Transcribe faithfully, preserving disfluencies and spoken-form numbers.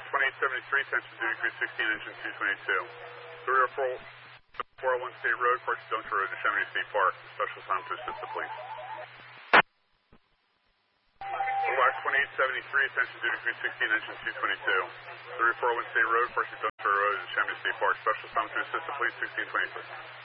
Watch twenty-eight seventy-three, attention duty crew sixteen, engine two twenty-two. three oh four, four oh one State Road, Parks Junction Road, Yosemite State Park. Special assignment to assist the police. Watch twenty-eight seventy-three, attention duty crew sixteen, engine two twenty-two. three oh four one State Road, Parks Junction Road, Yosemite State Park. Special assignment to assist the police, sixteen twenty-three.